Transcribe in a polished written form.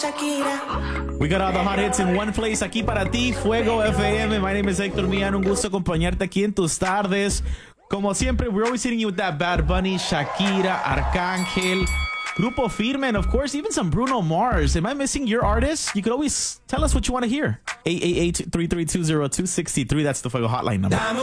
We got all the hot hits in one place. Aquí para ti, Fuego FM. My name is Héctor Millán. Un gusto acompañarte aquí en tus tardes. Como siempre, we're always hitting you with that Bad Bunny, Shakira, Arcángel, Grupo Firme, and of course, even some Bruno Mars. Am I missing your artist? You could always tell us what you want to hear. 888-332-0263. That's the Fuego hotline number.